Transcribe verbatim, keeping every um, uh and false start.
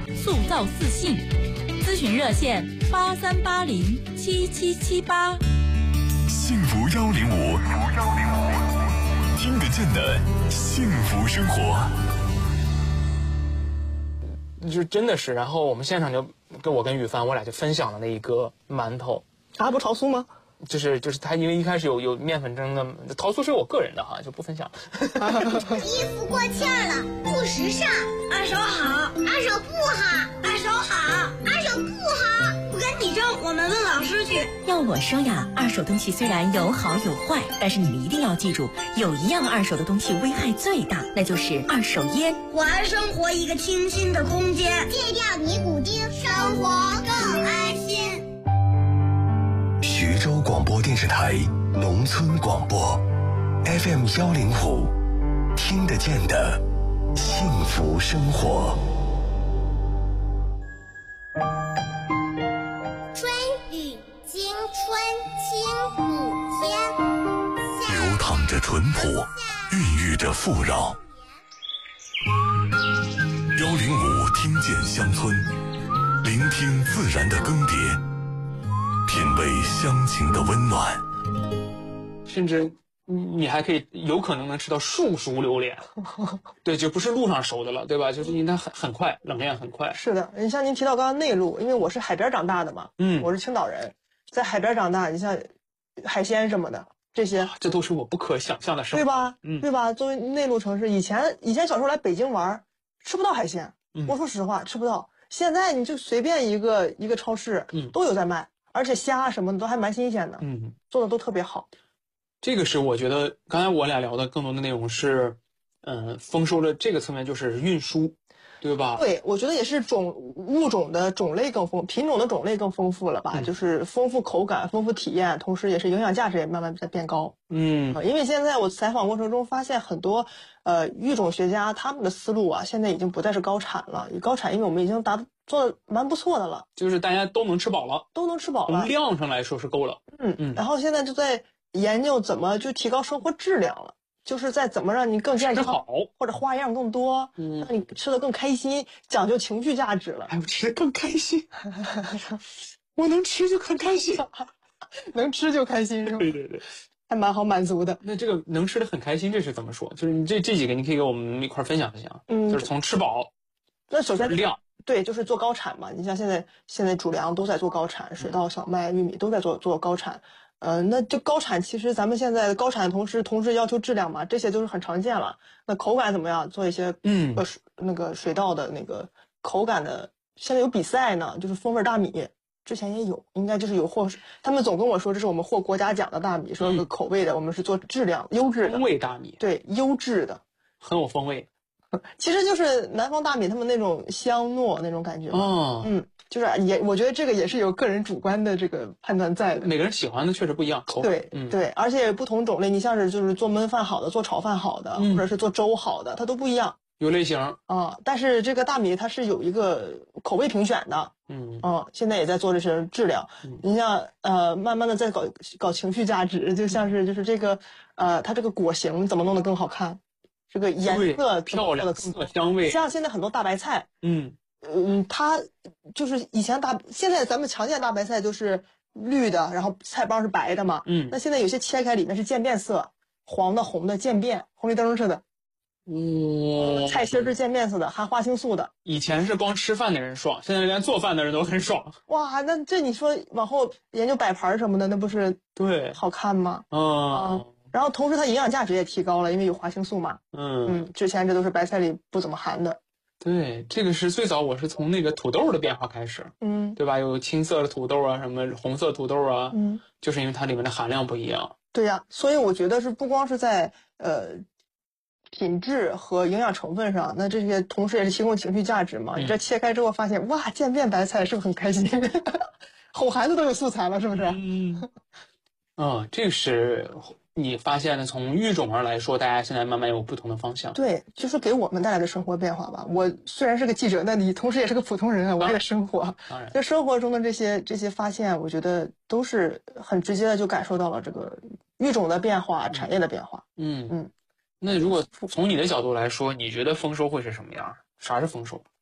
塑造自信。咨询热线八三八零七七七八。 幸福幺零五，听得见的幸福生活。 就真的是，然后我们现场就跟我跟雨帆，我俩就分享了那一个馒头。 啊，不潮酥吗？ 就是就是他，因为一开始有有面粉蒸的，桃酥是我个人的哈，就不分享。 衣服过气儿了，不时尚。二手好，二手不好，二手好，二手不好。不跟你争，我们问老师去。 要我说呀，二手东西虽然有好有坏，但是你们一定要记住，有一样二手的东西危害最大，那就是二手烟。 还生活一个清新的空间，戒掉尼古丁，生活更安心。 徐州广播电视台农村广播 F M 幺零五，听得见的幸福生活。 春雨惊春清谷天， 流淌着淳朴，孕育着富饶。幺零五听见乡村，聆听自然的更迭，品味乡情的温暖。 甚至你还可以有可能能吃到树熟榴莲。对，就不是路上熟的了，对吧？就是因为它很很快，冷链很快。 是的，你像您提到刚刚内陆，因为我是海边长大的嘛， 嗯， 我是青岛人，在海边长大，你像海鲜什么的这些， 这都是我不可想象的生活， 对吧？ 嗯， 对吧？作为内陆城市，以前以前小时候来北京玩，吃不到海鲜， 嗯、 我说实话，吃不到。现在你就随便一个一个超市， 嗯， 都有在卖，而且虾什么的都还蛮新鲜的， 嗯， 做的都特别好。 这个是我觉得刚才我俩聊的更多的内容是，嗯、呃，丰收的这个层面就是运输，对吧？ 对，我觉得也是种物种的种类更丰，品种的种类更丰富了吧？嗯、就是丰富口感、丰富体验，同时也是营养价值也慢慢在变高。 嗯、 呃，因为现在我采访过程中发现很多呃育种学家他们的思路啊，现在已经不再是高产了，高产因为我们已经达做的蛮不错的了， 就是大家都能吃饱了， 都能吃饱了， 从量上来说是够了。 嗯嗯，然后现在就在研究怎么就提高生活质量了。就是在怎么让你更健康， 好或者花样更多，嗯，让你吃的更开心，讲究情绪价值了。 哎，我吃的更开心，我能吃就很开心， 能吃就开心是吧？ 对对对， 还蛮好满足的。 那这个能吃的很开心，这是怎么说？就是你这这几个，你可以给我们一块分享分享。嗯，就是从吃饱， 那首先量， 对，就是做高产嘛。你像现在现在主粮都在做高产，水稻、小麦、玉米都在做做高产。呃，那就高产，其实咱们现在高产同时同时要求质量嘛，这些就是很常见了。那口感怎么样？做一些嗯呃那个水稻的那个口感的，现在有比赛呢，就是风味大米，之前也有，应该就是有获，他们总跟我说这是我们获国家奖的大米，说是口味的，嗯、我们是做质量优质的风味大米， 对，优质的， 很有风味。 其实就是南方大米他们那种香糯那种感觉哦， 嗯。就是也，我觉得这个也是有个人主观的这个判断在的。 每个人喜欢的确实不一样，口感对，嗯、对，而且不同种类，你像是就是做焖饭好的，做炒饭好的，嗯、或者是做粥好的，它都不一样。 有类型啊，但是这个大米它是有一个口味评选的，嗯啊，现在也在做这些质量。嗯、你像呃，慢慢的在搞搞情绪价值，就像是就是这个呃，它这个果形怎么弄得更好看，这个颜色漂亮，色香味。 像现在很多大白菜， 嗯。 嗯，它就是以前大，现在咱们常见大白菜都是绿的，然后菜帮是白的嘛。嗯，那现在有些切开里面是渐变色，黄的、红的渐变，红绿灯似的。 哦， 菜心是渐变色的，含花青素的。 以前是光吃饭的人爽，现在连做饭的人都很爽。 哇，那这你说往后研究摆盘什么的，那不是对好看吗？ 嗯。 嗯然后同时它营养价值也提高了，因为有花青素嘛。嗯嗯，之前这都是白菜里不怎么含的。 对，这个是最早我是从那个土豆的变化开始，嗯，对吧？有青色的土豆啊，什么红色土豆啊，嗯，就是因为它里面的含量不一样。 对呀、啊，所以我觉得是不光是在呃品质和营养成分上，那这些同时也是提供情绪价值嘛。嗯、你这切开之后发现，哇，渐变白菜是不是很开心？哄孩子都有素材了，是不是？ 嗯，嗯，这个是。你发现了，从育种上来说，大家现在慢慢有不同的方向。 对，就是给我们带来的生活变化吧。我虽然是个记者，那你同时也是个普通人啊，我也得生活。 当然， 在生活中的这些这些发现，我觉得都是很直接的就感受到了这个育种的变化、产业的变化。 嗯嗯。那如果从你的角度来说，你觉得丰收会是什么样？啥是丰收？